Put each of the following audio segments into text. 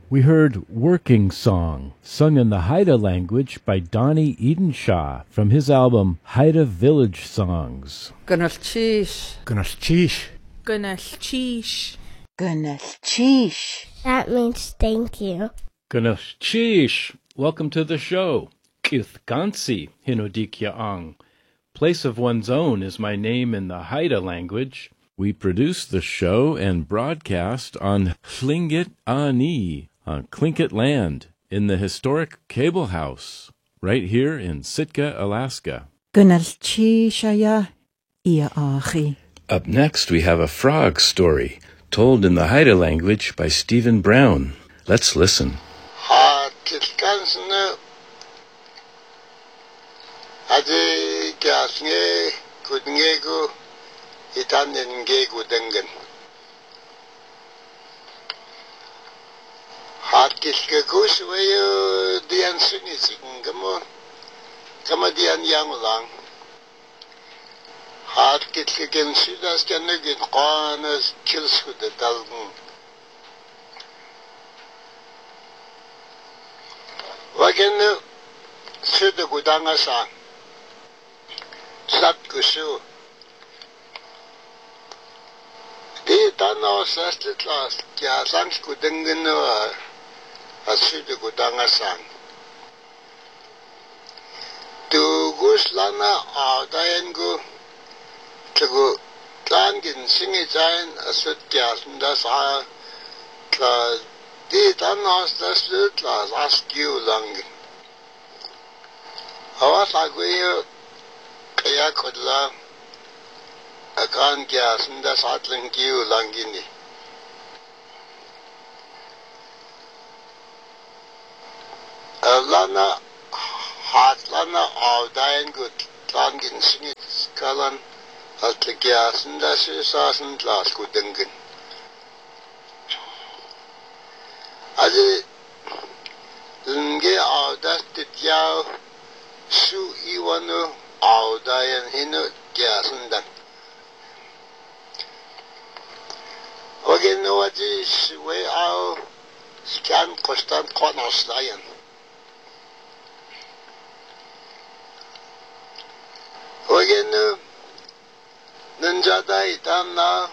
We heard Working Song, sung in the Haida language by Donnie Edenshaw from his album Haida Village Songs. Gunalchish. Gunalchish. Gunalchish. Gunalchish. That means thank you. Gunalchish. Welcome to the show. Kithgansi Hinodikya Ang. Place of one's own is my name in the Haida language. We produce the show and broadcast on Tlingit Ani, on Tlingit land, in the historic Cable House, right here in Sitka, Alaska. Gunalchishaya ia achi. Up next, we have a frog story, told in the Haida language by Stephen Brown. Let's listen. Harkiske kus wayo dian suni singamo kama dian yang lang harkiske gen sudas kenegin qanas kilsku de dalgun wagen sude gudanga sa sat kusu di tano sastlas kya sans kudengen Asude gudanga sang. Tu gus lana audayen gu tugu tlangin singi jain asud kyas ndas a tla di tanos das lutlas askiu langin. Awas aguyo kaya kudla akan kyas ndas atling kiu langini. Lana hat lana audayen gut tlangin singit kalan atligiasen das isasen glas gudengen. Also nge audas dit yao su iwanu audayen hinu giasen dan. Ogen no waji suwe au scan kostan konoslayan. Ogen nanjada itanna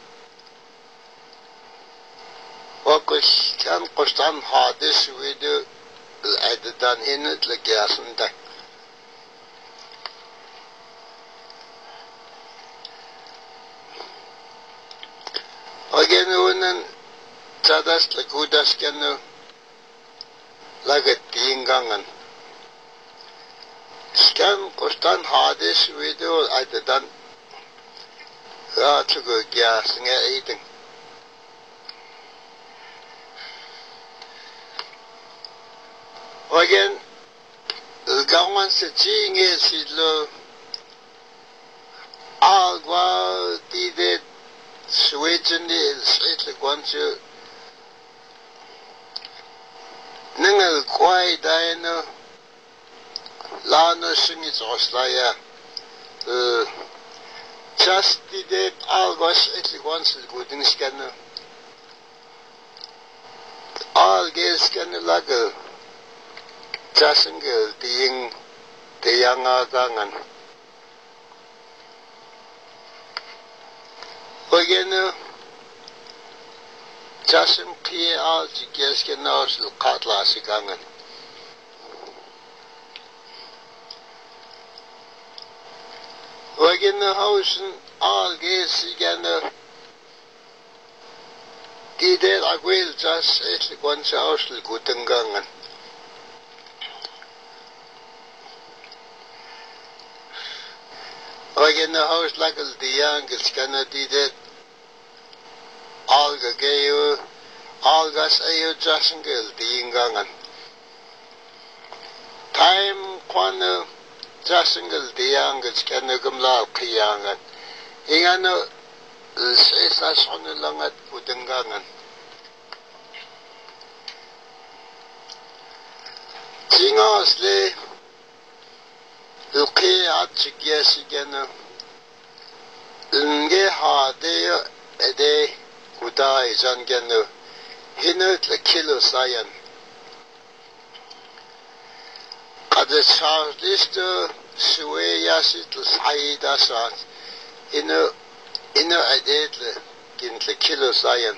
wakush kan kostan hadis video adadan hinut lagiasında. Ogen unen tadas lagudas kanu lagat tingangan. Scan kostan hadis video adadan raatugu gyasnga eating. Again, gawan sa chinge sidlo algwa tide switchni sitli kwanchu ningal kwai daino Lano singit oslaya just did algos etli once gudin scanner all ges scanner lagal jasingel ding de yanga gangan ogenu jasim ki al ges scanner katla sigangan Wagen de hausen all ges again die der agwel jas etli kwansa ausl gutengangen Wagen de haus lagal die yangels kana die der all gegeyo all gas ayo jasengel die ingangen time kwana Jasingal diyangas kanagam lao kiyangan. Ingano sa sonulangat pudengangan. Singosle uki at sigyasigyano. Nge hadeyo ede kudai zangano. Hinut le kilo sayan. Kada charge listo suwe yasit le saida sat. Inu adet le gint le kilo sayan.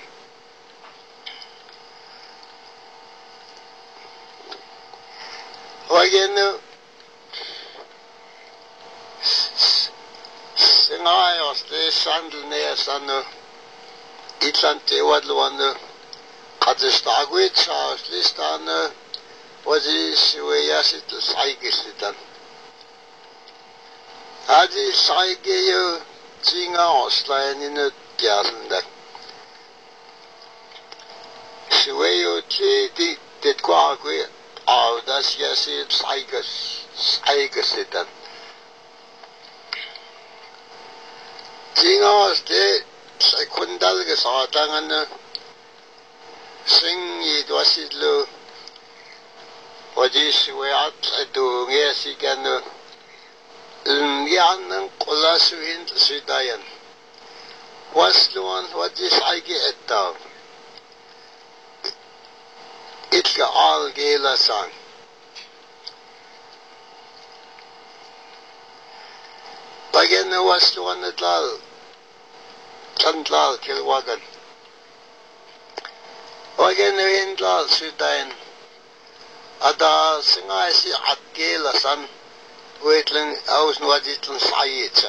Wagenu singayos le sandal ne sanu itlante wadluanu qadistagwit charge listana wazi suwe yasit le saigisitan. Adi saigeyo Tinga Oslan in a Gazanda. Sueyo T. did Quagui, oh, that's yes, it's Saigasitan. Tinga Osde, Secundalgas Artangan, sing it was it low. What is we are doing, yes, he can. Yan Kolasu in Sudayan. What's the one what is I get down? It's all Gala song. Again, what's the one that Lal Chantlal Kilwagan? Again, in Lal Sudayan. Ada Singai si at Gala son. Waitling, I was not eating Sayet.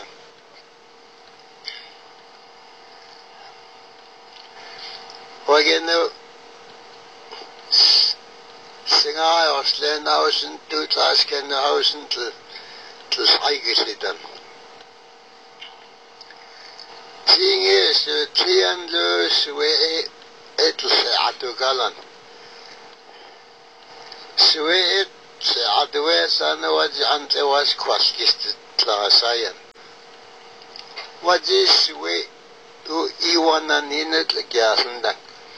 Again, sing I was then I was in 2000 hours until Saygisitan. Seeing is 300 way etl se atugalan. Swe it se adwe sana waji ante was kwaskist tlasayan. Waji swe tu iwana ninet legasanda.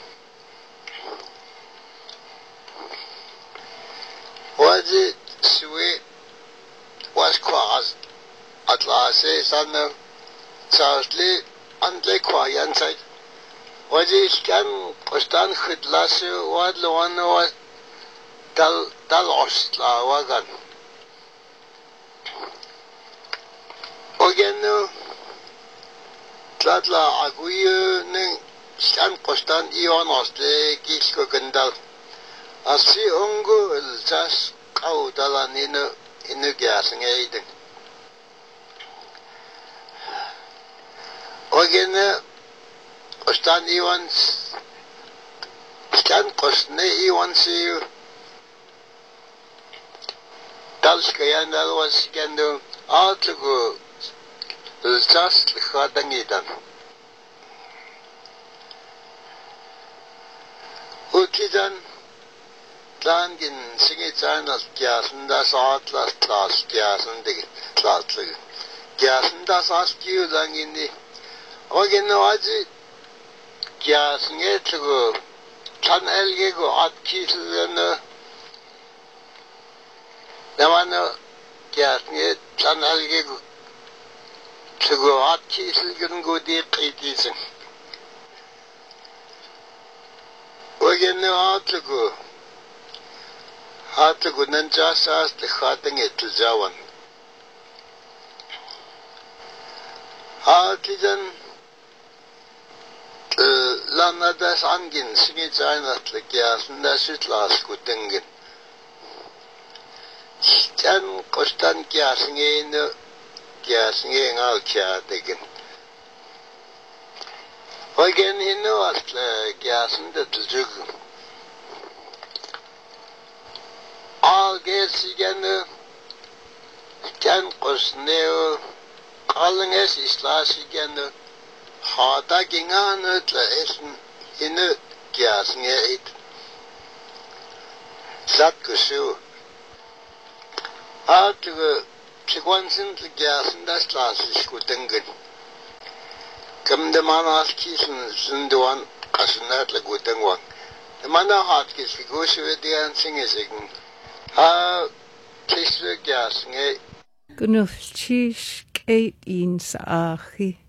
Waji swe was kwas atlase sana charli ante kwayan sai. Waji scan kostan khidlase wad lawana was dal ostla wagan. Ogenu tlatla aguyu ning scan kostan ion ostle kisko gandal. Asi ungu iljas kau dalan inu gasing aiding. Ogenu kostan ion scan kostne ion siu. Dalskayan dal was gendo outlugo just khadangidan. Utidan Langin singitsan as gasen das atlas class gasen de class gasen das as kiu langin di ogeno aji gasen etlugo chan elge go at kislen Namano gasen chan elge go to go at kislen go di qidisen ogeno atlugo Hatlugo nanjasas de khatang etzawan. Hatijan lanadas angin singitsanat le gasen nasitlas kutengin. Jan kostan gasen ngal kya degen. Again hino as gasen de tzug. All gets again, can cosneo, calling us is last again, hardacking on it, in a gassing it. Satkushu. Out to the Chigwansin to gas and that's last is Kutengan. Come the man ask Kison, Sunduan, Casanat like Gutangwan. The man heart gets negotiated the dancing is ignorant. Kisle gas nge Gunufchish kate in saachi.